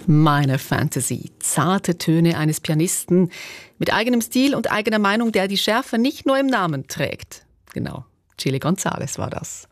Meine Fantasy. Zarte Töne eines Pianisten mit eigenem Stil und eigener Meinung, der die Schärfe nicht nur im Namen trägt. Genau, Chilly González war das.